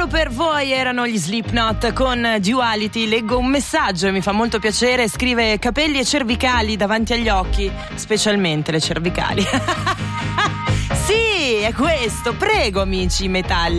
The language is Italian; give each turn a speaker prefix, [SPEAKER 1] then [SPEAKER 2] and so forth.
[SPEAKER 1] Solo per voi erano gli Slipknot con Duality. Leggo un messaggio e mi fa molto piacere. Scrive: capelli e cervicali davanti agli occhi, specialmente le cervicali. Sì, è questo. Prego, amici metalli.